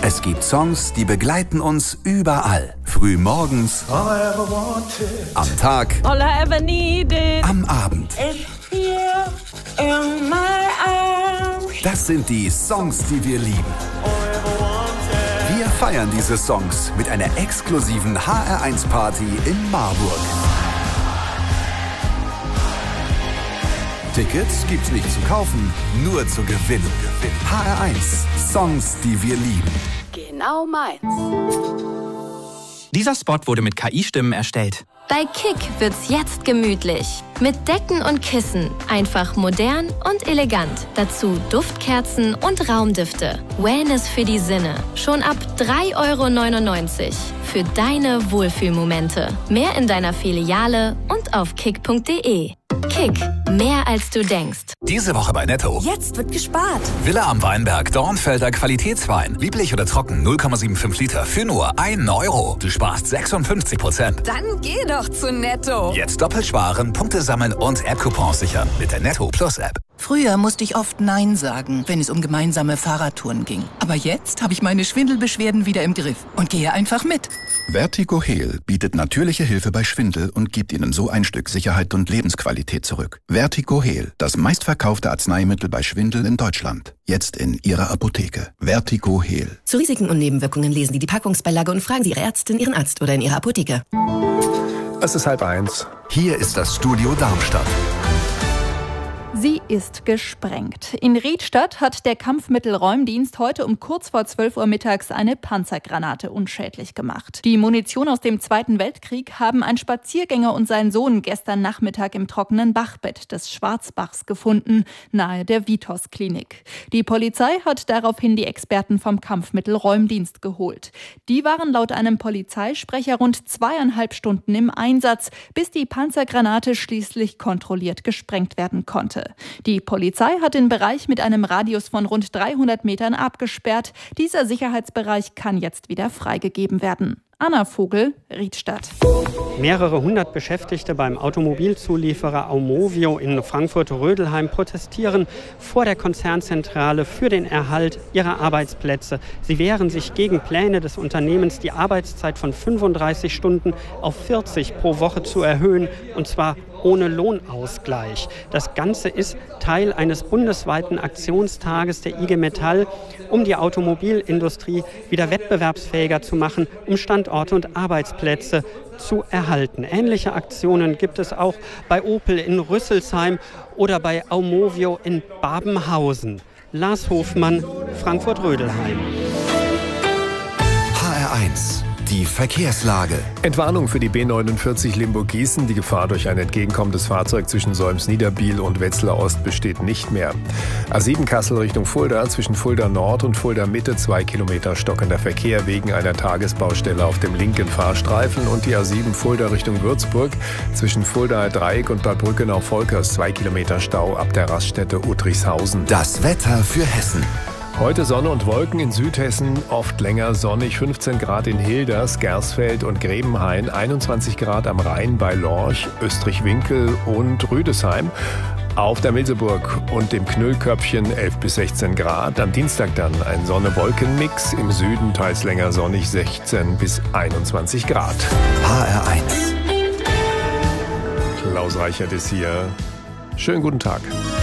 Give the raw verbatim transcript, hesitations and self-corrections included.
Es gibt Songs, die begleiten uns überall. Früh morgens, am Tag, All I ever needed. am Abend. It's here in my arms. Das sind die Songs, die wir lieben. Wir feiern diese Songs mit einer exklusiven H R eins Party in Marburg. Tickets gibt's nicht zu kaufen, nur zu gewinnen. H R eins, Songs, die wir lieben. Genau meins. Dieser Spot wurde mit K I-Stimmen erstellt. Bei Kick wird's jetzt gemütlich. Mit Decken und Kissen. Einfach modern und elegant. Dazu Duftkerzen und Raumdüfte. Wellness für die Sinne. Schon ab drei Euro neunundneunzig. Für deine Wohlfühlmomente. Mehr in deiner Filiale und auf kick punkt de. Kick. Mehr als du denkst. Diese Woche bei Netto. Jetzt wird gespart. Villa am Weinberg, Dornfelder Qualitätswein. Lieblich oder trocken, null Komma fünfundsiebzig Liter für nur ein Euro. Du sparst sechsundfünfzig Prozent. Dann geh doch zu Netto. Jetzt doppelt sparen, Punkte sammeln und App-Coupons sichern mit der Netto Plus App. Früher musste ich oft Nein sagen, wenn es um gemeinsame Fahrradtouren ging. Aber jetzt habe ich meine Schwindelbeschwerden wieder im Griff und gehe einfach mit. Vertigo Heal bietet natürliche Hilfe bei Schwindel und gibt Ihnen so ein Stück Sicherheit und Lebensqualität zurück. Vertigo Heal, das meistverkaufte Arzneimittel bei Schwindel in Deutschland. Jetzt in Ihrer Apotheke. Vertigo Heal. Zu Risiken und Nebenwirkungen lesen Sie die Packungsbeilage und fragen Sie Ihre Ärztin, Ihren Arzt oder in Ihrer Apotheke. Es ist halb eins. Hier ist das Studio Darmstadt. Sie ist gesprengt. In Riedstadt hat der Kampfmittelräumdienst heute um kurz vor zwölf Uhr mittags eine Panzergranate unschädlich gemacht. Die Munition aus dem Zweiten Weltkrieg haben ein Spaziergänger und sein Sohn gestern Nachmittag im trockenen Bachbett des Schwarzbachs gefunden, nahe der Vitos-Klinik. Die Polizei hat daraufhin die Experten vom Kampfmittelräumdienst geholt. Die waren laut einem Polizeisprecher rund zweieinhalb Stunden im Einsatz, bis die Panzergranate schließlich kontrolliert gesprengt werden konnte. Die Polizei hat den Bereich mit einem Radius von rund dreihundert Metern abgesperrt. Dieser Sicherheitsbereich kann jetzt wieder freigegeben werden. Anna Vogel, Riedstadt. Mehrere hundert Beschäftigte beim Automobilzulieferer Aumovio in Frankfurt-Rödelheim protestieren vor der Konzernzentrale für den Erhalt ihrer Arbeitsplätze. Sie wehren sich gegen Pläne des Unternehmens, die Arbeitszeit von fünfunddreißig Stunden auf vierzig pro Woche zu erhöhen, und zwar ohne Lohnausgleich. Das Ganze ist Teil eines bundesweiten Aktionstages der I G Metall, um die Automobilindustrie wieder wettbewerbsfähiger zu machen, um Standorte und Arbeitsplätze zu erhalten. Ähnliche Aktionen gibt es auch bei Opel in Rüsselsheim oder bei Aumovio in Babenhausen. Lars Hofmann, Frankfurt-Rödelheim. H R eins. Die Verkehrslage. Entwarnung für die B neunundvierzig Limburg-Gießen. Die Gefahr durch ein entgegenkommendes Fahrzeug zwischen Solms-Niederbiel und Wetzlar Ost besteht nicht mehr. A sieben Kassel Richtung Fulda, zwischen Fulda Nord und Fulda Mitte zwei Kilometer stockender Verkehr wegen einer Tagesbaustelle auf dem linken Fahrstreifen, und die A sieben Fulda Richtung Würzburg, zwischen Fuldaer Dreieck und Bad Brückenau-Volkers zwei Kilometer Stau ab der Raststätte Uttrichshausen. Das Wetter für Hessen. Heute Sonne und Wolken in Südhessen, oft länger sonnig, fünfzehn Grad in Hilders, Gersfeld und Grebenhain, einundzwanzig Grad am Rhein bei Lorch, Österreich-Winkel und Rüdesheim. Auf der Milseburg und dem Knüllköpfchen elf bis sechzehn Grad. Am Dienstag dann ein Sonne-Wolken-Mix, im Süden teils länger sonnig, sechzehn bis einundzwanzig Grad. H R eins. Klaus Reichert ist hier. Schönen guten Tag.